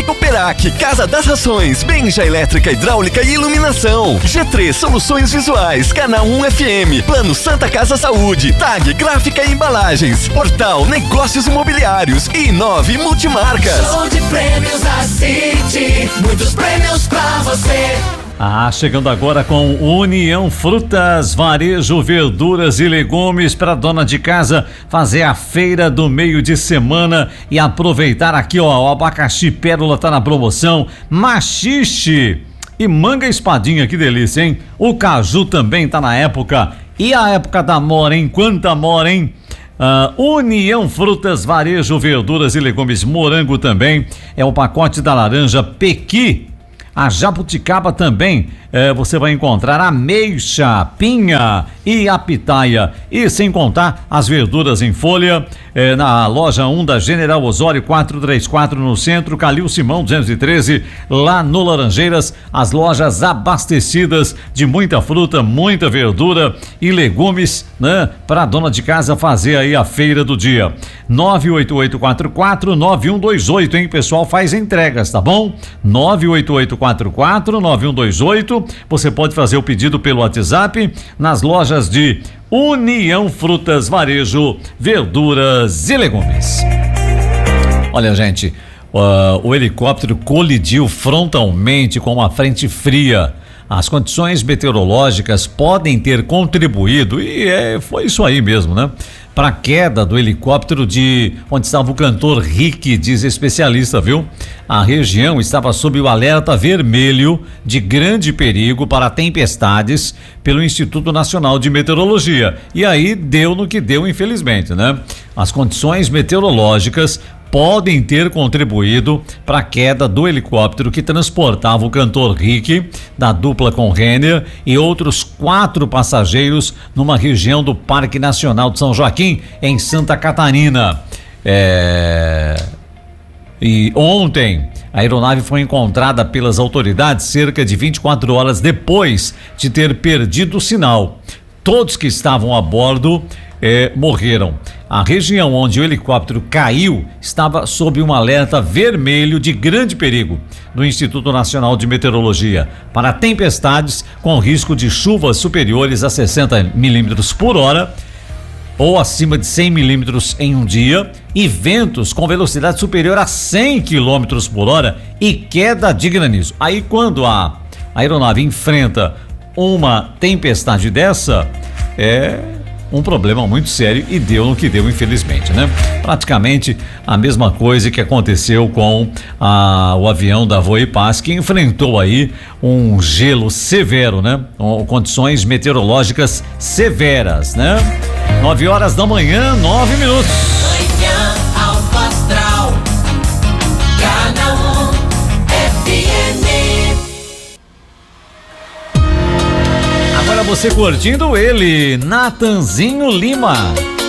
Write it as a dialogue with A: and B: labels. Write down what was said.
A: Operac, Casa das Rações, Benja Elétrica, Hidráulica e Iluminação. G3 Soluções Visuais, Canal 1 FM, Plano Santa Casa Saúde, TAG Gráfica e Embalagens, Portal Negócios Imobiliários e 9 Multimarcas.
B: Show de prêmios da City, muitos prêmios pra você.
C: Chegando agora com União Frutas, Varejo, Verduras e Legumes para dona de casa fazer a feira do meio de semana e aproveitar aqui, ó, o abacaxi pérola tá na promoção, maxixe e manga espadinha, que delícia, hein? O caju também tá na época, e a época da mora, hein? Quanta mora, hein? União Frutas, Varejo, Verduras e Legumes, morango também, é o pacote da laranja Pequi. A jabuticaba também, você vai encontrar ameixa, pinha e a pitaia. E sem contar as verduras em folha, na loja 1 da General Osório 434 no centro, Calil Simão 213, lá no Laranjeiras, as lojas abastecidas de muita fruta, muita verdura e legumes, né? Para dona de casa fazer aí a feira do dia. 98844-9128, hein, pessoal? Faz entregas, tá bom? 98844-9128. Você pode fazer o pedido pelo WhatsApp nas lojas de União Frutas, Varejo, Verduras e Legumes. Olha, gente, o helicóptero colidiu frontalmente com uma frente fria. As condições meteorológicas podem ter contribuído, e foi isso aí mesmo, né? Para a queda do helicóptero de onde estava o cantor Rick, diz especialista, viu? A região estava sob o alerta vermelho de grande perigo para tempestades pelo Instituto Nacional de Meteorologia. E aí deu no que deu, infelizmente, né? As condições meteorológicas podem ter contribuído para a queda do helicóptero que transportava o cantor Rick, da dupla com Renner, e outros 4 passageiros numa região do Parque Nacional de São Joaquim, em Santa Catarina. E ontem a aeronave foi encontrada pelas autoridades cerca de 24 horas depois de ter perdido o sinal. Todos que estavam a bordo morreram. A região onde o helicóptero caiu estava sob um alerta vermelho de grande perigo do Instituto Nacional de Meteorologia para tempestades com risco de chuvas superiores a 60 milímetros por hora ou acima de 100 milímetros em um dia, e ventos com velocidade superior a 100 quilômetros por hora e queda de granizo. Aí, quando a aeronave enfrenta uma tempestade dessa, um problema muito sério, e deu no que deu, infelizmente, né? Praticamente a mesma coisa que aconteceu com o avião da Voipaz, que enfrentou aí um gelo severo, né? Condições meteorológicas severas, né? 9 horas da manhã, 9 minutos.
B: Manhã Alto Astral, Canal 1 FM.
C: Agora você curtindo ele, Natanzinho Lima.